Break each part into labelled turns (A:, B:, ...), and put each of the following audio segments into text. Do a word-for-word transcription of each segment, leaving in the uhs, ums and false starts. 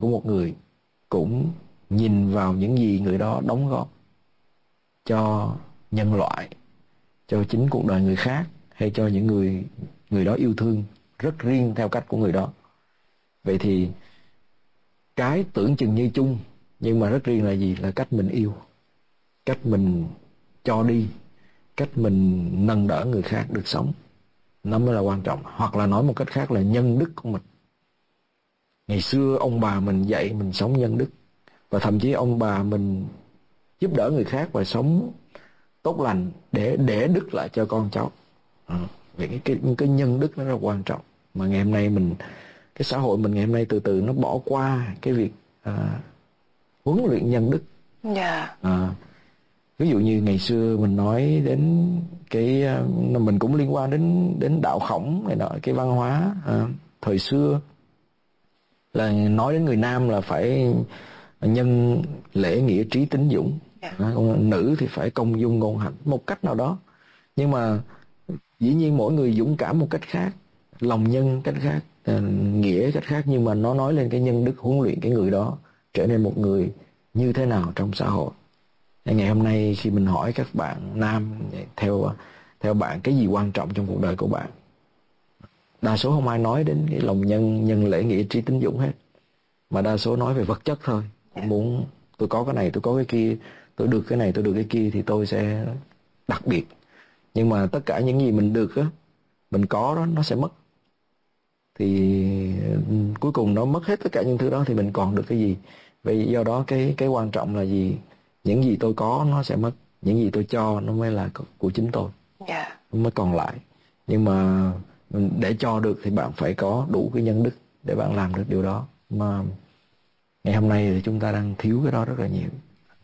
A: của một người cũng nhìn vào những gì người đó đóng góp cho nhân loại, cho chính cuộc đời người khác, hay cho những người người đó yêu thương rất riêng theo cách của người đó. Vậy thì cái tưởng chừng như chung nhưng mà rất riêng là gì? Là cách mình yêu, cách mình cho đi, cách mình nâng đỡ người khác được sống, nó mới là quan trọng. Hoặc là nói một cách khác là nhân đức của mình. Ngày xưa ông bà mình dạy mình sống nhân đức, và thậm chí ông bà mình giúp đỡ người khác và sống tốt lành để để đức lại cho con cháu. À, vậy cái, cái cái nhân đức nó rất là quan trọng. Mà ngày hôm nay mình, cái xã hội mình ngày hôm nay từ từ nó bỏ qua cái việc à, huấn luyện nhân đức.
B: Yeah.
A: À, ví dụ như ngày xưa mình nói đến cái, mình cũng liên quan đến đến đạo Khổng này nọ, cái văn hóa à, thời xưa là nói đến người nam là phải nhân lễ nghĩa trí tín dũng. Yeah. À, còn nữ thì phải công dung ngôn hạnh một cách nào đó. Nhưng mà dĩ nhiên mỗi người dũng cảm một cách khác, lòng nhân cách khác, à, nghĩa cách khác, nhưng mà nó nói lên cái nhân đức, huấn luyện cái người đó trở nên một người như thế nào trong xã hội. Ngày hôm nay khi mình hỏi các bạn nam, theo theo bạn cái gì quan trọng trong cuộc đời của bạn, đa số không ai nói đến cái lòng nhân, nhân lễ nghĩa trí tín dũng hết, mà đa số nói về vật chất thôi. Yeah. Muốn tôi có cái này, tôi có cái kia, tôi được cái này, tôi được cái kia thì tôi sẽ đặc biệt. Nhưng mà tất cả những gì mình được á, mình có đó, nó sẽ mất. Thì cuối cùng nó mất hết tất cả những thứ đó thì mình còn được cái gì? Vậy do đó cái cái quan trọng là gì? Những gì tôi có nó sẽ mất, những gì tôi cho nó mới là của chính tôi.
B: Yeah.
A: Nó mới còn lại. Nhưng mà để cho được thì bạn phải có đủ cái nhân đức để bạn làm được điều đó. Mà ngày hôm nay thì chúng ta đang thiếu cái đó rất là nhiều.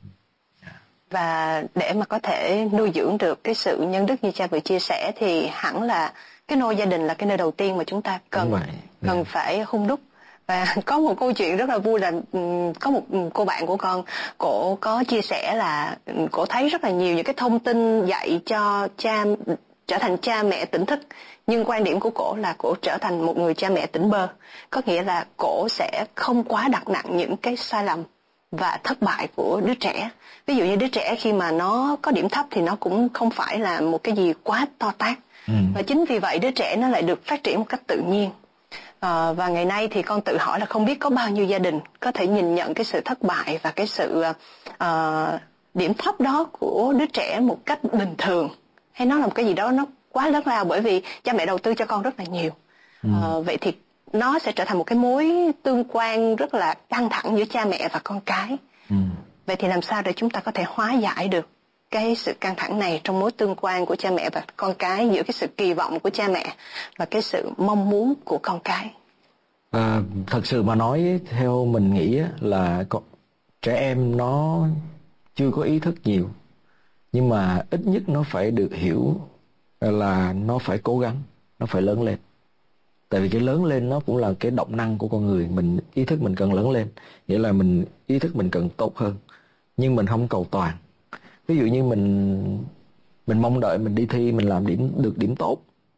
B: Và để mà có thể nuôi dưỡng được cái sự nhân đức như cha vừa chia sẻ thì hẳn là cái nôi gia đình là cái nơi đầu tiên mà chúng ta cần cần yeah. phải hung đúc. Và có một câu chuyện rất là vui là có một cô bạn của con, cổ có chia sẻ là cổ thấy rất là nhiều những cái thông tin dạy cho cha trở thành cha mẹ tỉnh thức, nhưng quan điểm của cổ là cổ trở thành một người cha mẹ tỉnh bơ. Có nghĩa là cổ sẽ không quá đặt nặng những cái sai lầm và thất bại của đứa trẻ. Ví dụ như đứa trẻ khi mà nó có điểm thấp thì nó cũng không phải là một cái gì quá to tát. Ừ. Và chính vì vậy đứa trẻ nó lại được phát triển một cách tự nhiên. À, và ngày nay thì con tự hỏi là không biết có bao nhiêu gia đình có thể nhìn nhận cái sự thất bại và cái sự uh, điểm thấp đó của đứa trẻ một cách bình thường, hay nó là một cái gì đó nó quá lớn lao bởi vì cha mẹ đầu tư cho con rất là nhiều. Ừ. Uh, vậy thì nó sẽ trở thành một cái mối tương quan rất là căng thẳng giữa cha mẹ và con cái. Ừ. Vậy thì làm sao để chúng ta có thể hóa giải được cái sự căng thẳng này trong mối tương quan của cha mẹ và con cái, giữa cái sự kỳ vọng của cha mẹ và cái sự mong muốn của con cái?
A: À, thật sự mà nói, theo mình nghĩ là con, trẻ em nó chưa có ý thức nhiều, nhưng mà ít nhất nó phải được hiểu là nó phải cố gắng, nó phải lớn lên. Tại vì cái lớn lên nó cũng là cái động năng của con người. Mình ý thức mình cần lớn lên, nghĩa là mình ý thức mình cần tốt hơn, nhưng mình không cầu toàn. Ví dụ như mình mình mong đợi mình đi thi, mình làm điểm được điểm tốt.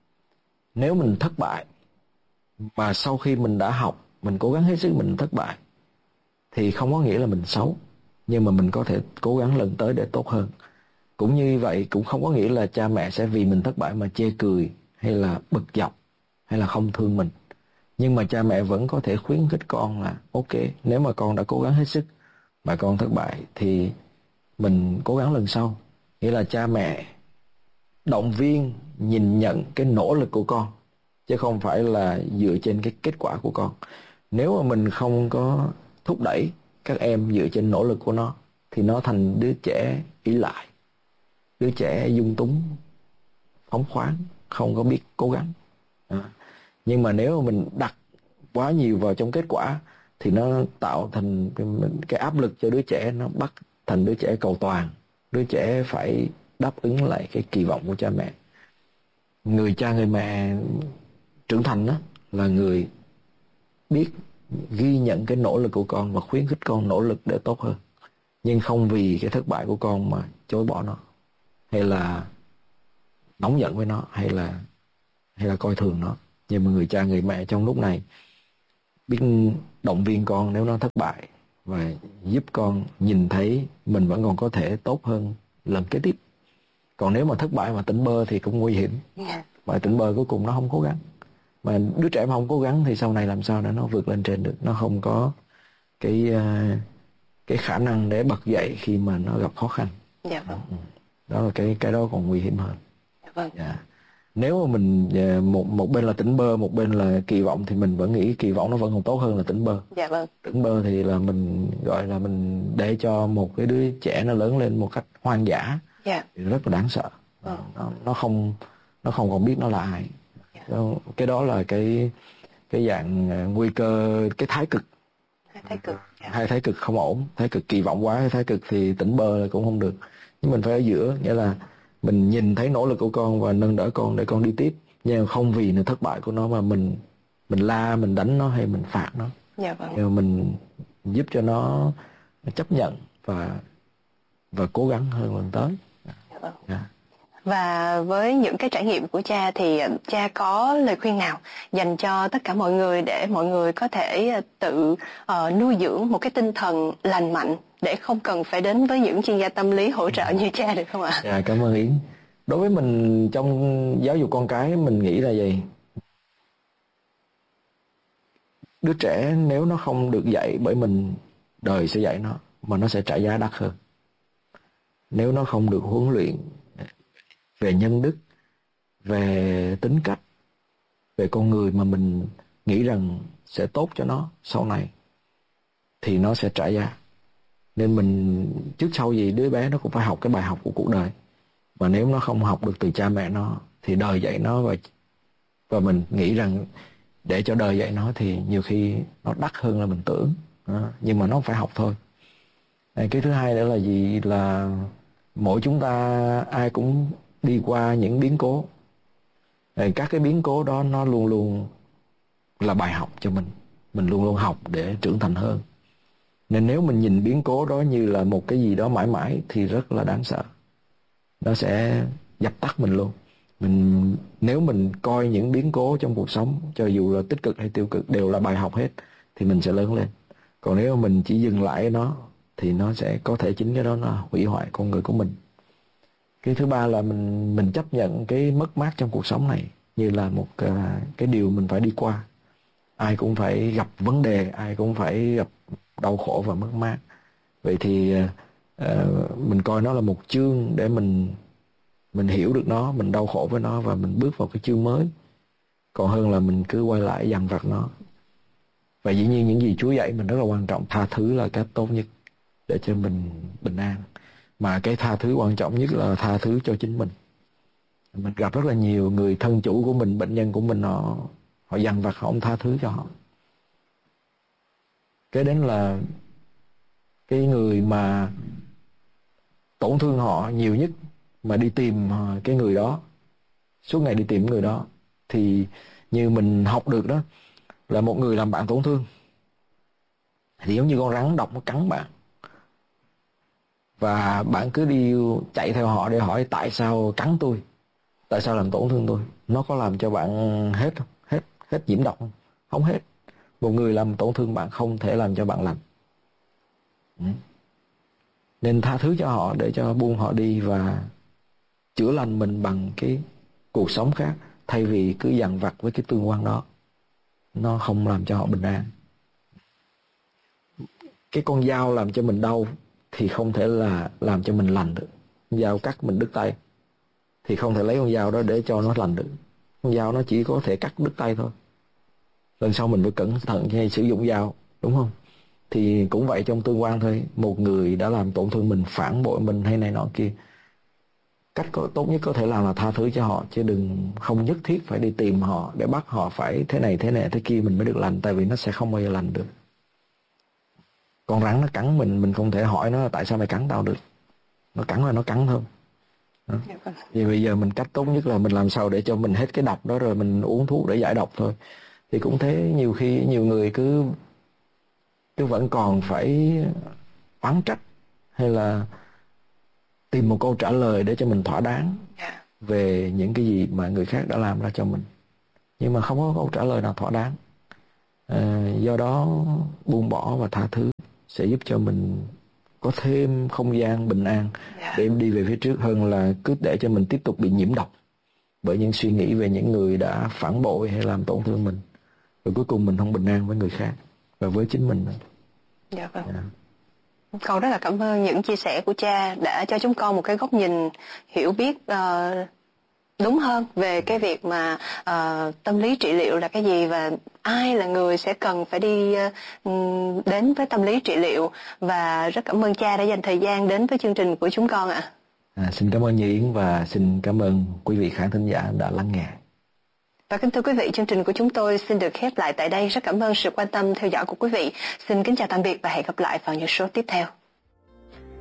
A: Nếu mình thất bại, mà sau khi mình đã học, mình cố gắng hết sức mình thất bại, thì không có nghĩa là mình xấu, nhưng mà mình có thể cố gắng lần tới để tốt hơn. Cũng như vậy, cũng không có nghĩa là cha mẹ sẽ vì mình thất bại mà chê cười hay là bực dọc hay là không thương mình. Nhưng mà cha mẹ vẫn có thể khuyến khích con là ok, nếu mà con đã cố gắng hết sức mà con thất bại thì mình cố gắng lần sau. Nghĩa là cha mẹ động viên, nhìn nhận cái nỗ lực của con, chứ không phải là dựa trên cái kết quả của con. Nếu mà mình không có thúc đẩy các em dựa trên nỗ lực của nó, thì nó thành đứa trẻ ỷ lại, đứa trẻ dung túng, phóng khoáng, không có biết cố gắng. À. Nhưng mà nếu mà mình đặt quá nhiều vào trong kết quả thì nó tạo thành cái, cái áp lực cho đứa trẻ, nó bắt thành đứa trẻ cầu toàn, đứa trẻ phải đáp ứng lại cái kỳ vọng của cha mẹ. Người cha người mẹ trưởng thành đó là người biết ghi nhận cái nỗ lực của con và khuyến khích con nỗ lực để tốt hơn, nhưng không vì cái thất bại của con mà chối bỏ nó, hay là nóng giận với nó, hay là hay là coi thường nó. Nhưng mà người cha người mẹ trong lúc này biết động viên con nếu nó thất bại và giúp con nhìn thấy mình vẫn còn có thể tốt hơn lần kế tiếp. Còn nếu mà thất bại mà tỉnh bơ thì cũng nguy hiểm. Mà tỉnh bơ cuối cùng nó không cố gắng. Mà đứa trẻ mà không cố gắng thì sau này làm sao để nó vượt lên trên được. Nó không có cái cái khả năng để bật dậy khi mà nó gặp khó khăn.
B: Dạ vâng.
A: Đó là cái cái đó còn nguy hiểm hơn.
B: Dạ vâng.
A: Dạ. Nếu mà mình một một bên là tỉnh bơ, một bên là kỳ vọng thì mình vẫn nghĩ kỳ vọng nó vẫn còn tốt hơn là tỉnh bơ.
B: Dạ vâng.
A: Tỉnh bơ thì là mình gọi là mình để cho một cái đứa trẻ nó lớn lên một cách hoang dã.
B: Dạ.
A: Thì rất là đáng sợ. Ừ. Nó, nó không nó không còn biết nó là ai. Dạ. Đó, cái đó là cái cái dạng nguy cơ, cái thái cực.
B: Hai thái cực. Dạ.
A: Hai thái cực không ổn. Thái cực kỳ vọng quá, thái cực thì tỉnh bơ cũng không được. Nhưng mình phải ở giữa, nghĩa là mình nhìn thấy nỗ lực của con và nâng đỡ con để con đi tiếp, nhưng không vì nó thất bại của nó mà mình mình la, mình đánh nó hay mình phạt nó.
B: Dạ vâng.
A: Nhưng mà mình giúp cho nó chấp nhận và và cố gắng hơn lần tới.
B: Dạ vâng.
A: Yeah.
B: Và với những cái trải nghiệm của cha thì cha có lời khuyên nào dành cho tất cả mọi người để mọi người có thể tự uh, nuôi dưỡng một cái tinh thần lành mạnh để không cần phải đến với những chuyên gia tâm lý hỗ trợ như cha được không ạ?
A: Dạ, cảm ơn Yến. Đối với mình trong giáo dục con cái, mình nghĩ là gì? Đứa trẻ nếu nó không được dạy bởi mình, đời sẽ dạy nó, mà nó sẽ trả giá đắt hơn. Nếu nó không được huấn luyện về nhân đức, về tính cách, về con người mà mình nghĩ rằng sẽ tốt cho nó sau này, thì nó sẽ trả giá. Nên mình trước sau gì đứa bé nó cũng phải học cái bài học của cuộc đời. Và nếu nó không học được từ cha mẹ nó thì đời dạy nó, và và mình nghĩ rằng để cho đời dạy nó thì nhiều khi nó đắt hơn là mình tưởng. Đó. Nhưng mà nó phải học thôi. Cái thứ hai nữa là gì? Là mỗi chúng ta ai cũng đi qua những biến cố. Các cái biến cố đó nó luôn luôn là bài học cho mình. Mình luôn luôn học để trưởng thành hơn. Nên nếu mình nhìn biến cố đó như là một cái gì đó mãi mãi thì rất là đáng sợ. Nó sẽ dập tắt mình luôn. Mình nếu mình coi những biến cố trong cuộc sống, cho dù là tích cực hay tiêu cực, đều là bài học hết, thì mình sẽ lớn lên. Còn nếu mà mình chỉ dừng lại nó thì nó sẽ có thể chính cái đó nó hủy hoại con người của mình. Cái thứ ba là mình mình chấp nhận cái mất mát trong cuộc sống này như là một uh, cái điều mình phải đi qua. Ai cũng phải gặp vấn đề, ai cũng phải gặp đau khổ và mất mát. Vậy thì uh, mình coi nó là một chương để mình mình hiểu được nó, mình đau khổ với nó và mình bước vào cái chương mới. Còn hơn là mình cứ quay lại dằn vặt nó. Và dĩ nhiên những gì Chúa dạy mình rất là quan trọng. Tha thứ là cách tốt nhất để cho mình bình an. Mà cái tha thứ quan trọng nhất là tha thứ cho chính mình. Mình gặp rất là nhiều người thân chủ của mình, bệnh nhân của mình, họ họ dằn vặt, họ không tha thứ cho họ. Cái đến là cái người mà tổn thương họ nhiều nhất mà đi tìm cái người đó, suốt ngày đi tìm người đó, thì như mình học được đó, là một người làm bạn tổn thương thì giống như con rắn độc nó cắn bạn, và bạn cứ đi chạy theo họ để hỏi tại sao cắn tôi, tại sao làm tổn thương tôi. Nó có làm cho bạn hết không? Hết, hết nhiễm độc không? Không hết. Một người làm tổn thương bạn không thể làm cho bạn lành. Ừ. Nên tha thứ cho họ để cho buông họ đi và chữa lành mình bằng cái cuộc sống khác, thay vì cứ dằn vặt với cái tương quan đó. Nó không làm cho họ bình an. Cái con dao làm cho mình đau thì không thể là làm cho mình lành được. Con dao cắt mình đứt tay thì không thể lấy con dao đó để cho nó lành được. Con dao nó chỉ có thể cắt đứt tay thôi. Lần sau mình phải cẩn thận khi sử dụng dao, đúng không? Thì cũng vậy trong tương quan thôi. Một người đã làm tổn thương mình, phản bội mình hay này nọ kia, cách tốt nhất có thể làm là tha thứ cho họ, chứ đừng không nhất thiết phải đi tìm họ để bắt họ phải thế này thế này thế kia mình mới được lành, tại vì nó sẽ không bao giờ lành được. Con rắn nó cắn mình, mình không thể hỏi nó là tại sao mày cắn tao được. Nó cắn là nó cắn thôi. Đó. Vì bây giờ mình cách tốt nhất là mình làm sao để cho mình hết cái độc đó rồi mình uống thuốc để giải độc thôi. Thì cũng thế, nhiều khi nhiều người cứ cứ vẫn còn phải oán trách hay là tìm một câu trả lời để cho mình thỏa đáng về những cái gì mà người khác đã làm ra cho mình. Nhưng mà không có câu trả lời nào thỏa đáng. À, do đó buông bỏ và tha thứ sẽ giúp cho mình có thêm không gian bình an yeah. để đi về phía trước, hơn là cứ để cho mình tiếp tục bị nhiễm độc bởi những suy nghĩ về những người đã phản bội hay làm tổn thương mình, rồi cuối cùng mình không bình an với người khác và với chính mình.
B: Dạ vâng. Yeah. Con rất là cảm ơn những chia sẻ của cha đã cho chúng con một cái góc nhìn hiểu biết uh, đúng hơn về cái việc mà uh, tâm lý trị liệu là cái gì và ai là người sẽ cần phải đi uh, đến với tâm lý trị liệu. Và rất cảm ơn cha đã dành thời gian đến với chương trình của chúng con ạ. À.
A: À, xin cảm ơn Như Yến và xin cảm ơn quý vị khán thính giả đã lắng nghe.
B: Và kính thưa quý vị, chương trình của chúng tôi xin được khép lại tại đây. Rất cảm ơn sự quan tâm theo dõi của quý vị. Xin kính chào tạm biệt và hẹn gặp lại vào những số tiếp theo.